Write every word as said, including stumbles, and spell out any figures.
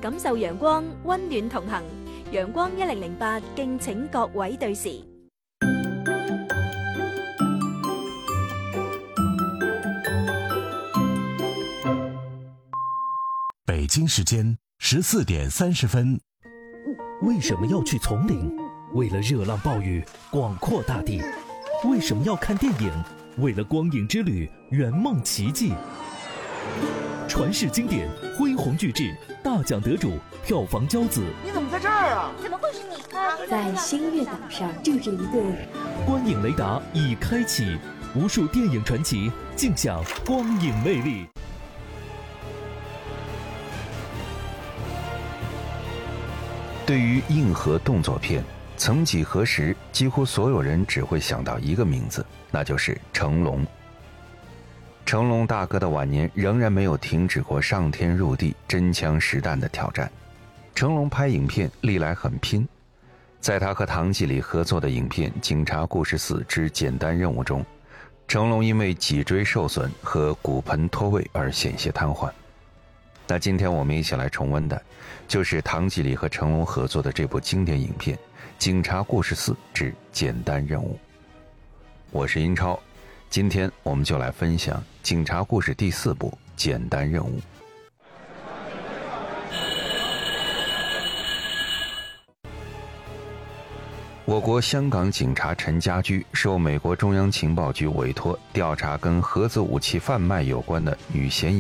感受陽光，溫暖同行。陽光一零零八，敬請各位對時。 北京时间十四点三十分。 为什么要去丛林？为了热浪暴雨，广阔大地。为什么要看电影？为了光影之旅，圆梦奇迹。传世经典，恢宏巨制，大奖得主，票房骄子。 你怎么在这儿啊？ 怎么会是你？ 在星月岛上住着一对。 观影雷达已开启，无数电影传奇，尽享光影魅力。 对于硬核动作片，曾几何时，几乎所有人只会想到一个名字，那就是成龙。成龙大哥的晚年仍然没有停止过上天入地、真枪实弹的挑战。成龙拍影片历来很拼，在他和唐季礼合作的影片《警察故事四之简单任务》中，成龙因为脊椎受损和骨盆脱位而险些瘫痪。那今天我们一起来重温的就是唐季礼和成龙合作的这部经典影片《警察故事四之简单任务》。我是英超，今天我们就来分享《警察故事》第四部《简单任务》。我国香港警察陈家驹受美国中央情报局委托调查跟核子武器贩卖有关的女嫌疑